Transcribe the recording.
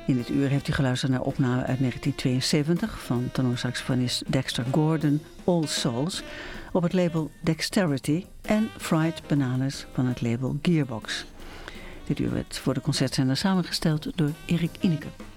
In dit uur heeft u geluisterd naar opname uit 1972 van tenorsaxofonist Dexter Gordon, All Souls, op het label Dexterity, en Fried Bananas van het label Gearbox. Dit uur werd voor de concertzender samengesteld door Erik Ineke.